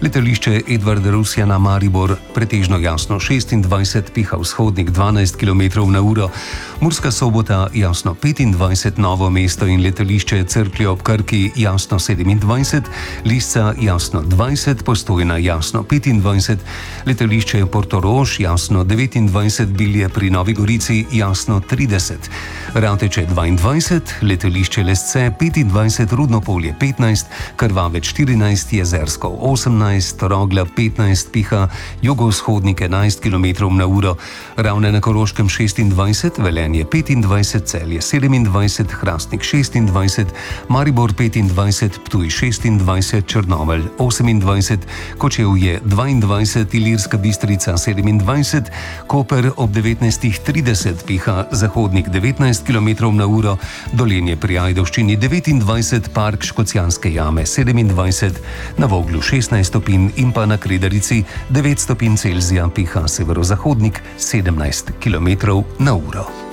Letališče Edvarda Rusjana Maribor pretežno jasno 26, piha vzhodnik 12 km/h, Murska Sobota jasno 25, Novo mesto in letališče Cerklje ob Krki jasno 27, Lisca jasno 20, Postojna jasno 25, letališče Portorož jasno 29, Bilje pri Novi Gorici jasno 30, Rateče 22, letališče Lesce 25, Rudno Polje 15, Krvavec 14, Jezersko 18, Rogla 15, piha jugovzhodnik 11 km/h, Ravne na Koroškem 26, Velenje 25, Celje 27, Hrastnik 26, Maribor 25, Ptuj 26, Črnomelj 28, Kočevje 22, Ilirska Bistrica 27, Koper ob 19:30 piha zahodnik 19 km/h, Dolenje pri Ajdovščini 29, Park Škocjanske jame 27, na Voglu 16 stopinj in pa na Kredarici 9 stopinj Celzija piha severozahodnik 17 km/h.